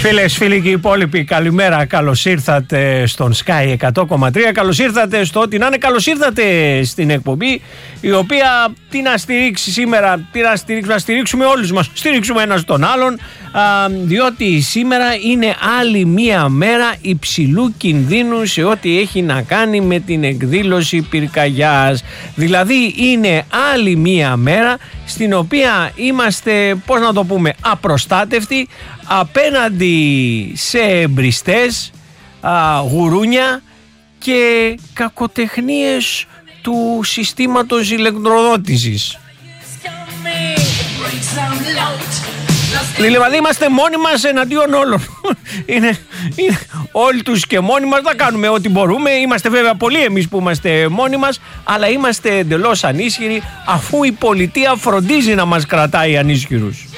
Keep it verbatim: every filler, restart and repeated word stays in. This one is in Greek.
Φίλες, φίλοι και οι υπόλοιποι, καλημέρα. Καλώς ήρθατε στον Sky εκατό κόμμα τρία. Καλώς ήρθατε στο ό,τι να είναι. Καλώς ήρθατε στην εκπομπή, η οποία τι να στηρίξει σήμερα, τι να στηρίξουμε, να στηρίξουμε όλους μας, στηρίξουμε ένας τον άλλον, α, διότι σήμερα είναι άλλη μία μέρα υψηλού κινδύνου σε ό,τι έχει να κάνει με την εκδήλωση πυρκαγιάς. Δηλαδή είναι άλλη μία μέρα στην οποία είμαστε, πώς να το πούμε, απροστάτευτοι απέναντι σε εμπριστές, α, γουρούνια και κακοτεχνίες του συστήματος ηλεκτροδότησης. Δηλαδή είμαστε μόνοι μας εναντίον όλων. είναι, είναι όλοι τους και μόνοι μας, να κάνουμε ό,τι μπορούμε. Είμαστε βέβαια πολλοί εμείς που είμαστε μόνοι μας, αλλά είμαστε εντελώς ανίσχυροι, αφού η πολιτεία φροντίζει να μας κρατάει ανίσχυρους.